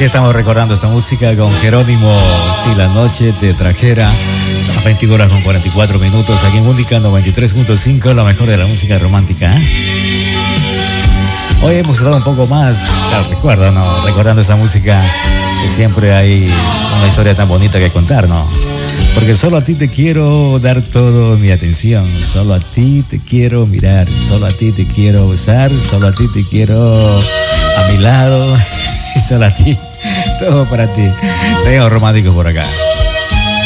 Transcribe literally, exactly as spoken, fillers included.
Así estamos recordando esta música con Jerónimo. Si la noche te trajera. Son las veinte horas con cuarenta y cuatro minutos aquí en Música noventa y tres punto cinco, lo mejor de la música romántica. ¿eh? Hoy hemos estado un poco más, claro, recuerda, ¿no? Recordando esa música que siempre hay una historia tan bonita que contar, ¿no? Porque solo a ti te quiero dar toda mi atención, solo a ti te quiero mirar, solo a ti te quiero besar, solo a ti te quiero a mi lado y solo a ti, todo para ti. Seguimos románticos por acá.